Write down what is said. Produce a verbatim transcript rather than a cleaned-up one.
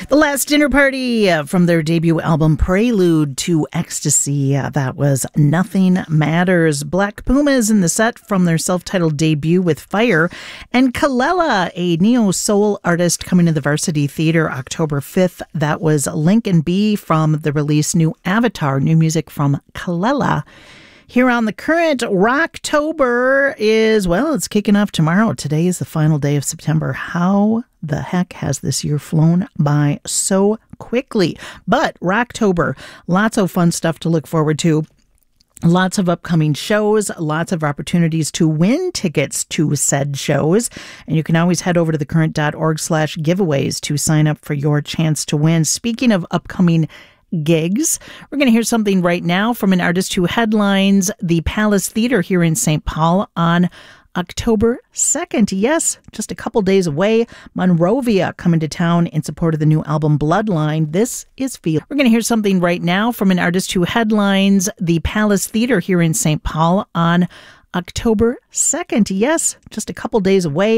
The Last Dinner Party uh, from their debut album Prelude to Ecstasy. Uh, that was Nothing Matters. Black Puma is in the set from their self-titled debut with Fire. And Kelela, a neo-soul artist coming to the Varsity Theater October fifth. That was Lincoln B from the release New Avatar, new music from Kelela. Here on The Current, Rocktober is, well, it's kicking off tomorrow. Today is the final day of September. How the heck has this year flown by so quickly? But Rocktober, lots of fun stuff to look forward to. Lots of upcoming shows, lots of opportunities to win tickets to said shows. And you can always head over to thecurrent.org slash giveaways to sign up for your chance to win. Speaking of upcoming gigs, we're going to hear something right now from an artist who headlines the Palace Theater here in Saint Paul on October second. Yes, just a couple days away. Monrovia coming to town in support of the new album Bloodline. This is Feel. We're going to hear something right now from an artist who headlines the Palace Theater here in Saint Paul on October second. Yes, just a couple days away.